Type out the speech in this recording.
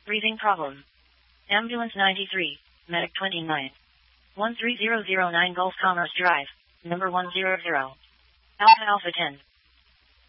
Breathing problem. Ambulance 93, Medic 29. 13009 Gulf Commerce Drive, number 100. Alpha Alpha 10.